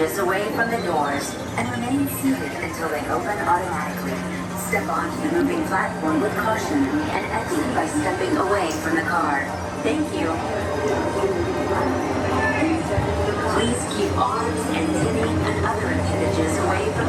appendages away from the doors and remain seated until they open automatically. Step onto the moving platform with caution and exit by stepping away from the car. Thank you. Please keep arms and titty and other appendages away from